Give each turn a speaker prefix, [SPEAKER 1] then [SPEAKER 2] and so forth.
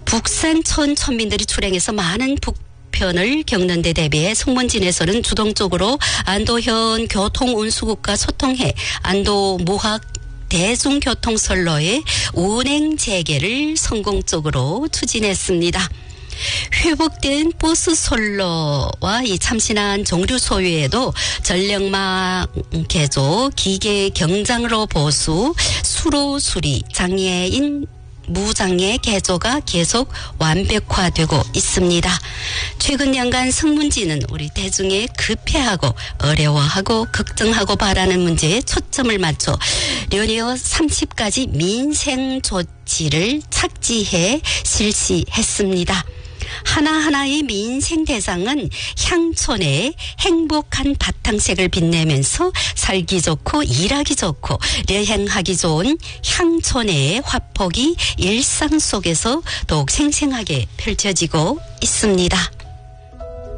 [SPEAKER 1] 북산 천민들이 출행해서 많은 편을 겪는 데 대비해 송문진에서는 주동적으로 안도현 교통운수국과 소통해 안도 모학 대중교통선로의 운행 재개를 성공적으로 추진했습니다. 회복된 버스 선로와 이 참신한 종류 소유에도 전력망 개조, 기계 경장로 보수, 수로 수리, 장애인 무장애 개조가 계속 완벽화되고 있습니다. 최근 연간 성문지는 우리 대중의 급해하고 어려워하고 걱정하고 바라는 문제에 초점을 맞춰 연이어 30가지 민생 조치를 착지해 실시했습니다. 하나하나의 민생 대상은 향촌의 행복한 바탕색을 빛내면서 살기 좋고 일하기 좋고 여행하기 좋은 향촌의 화폭이 일상 속에서 더욱 생생하게 펼쳐지고 있습니다.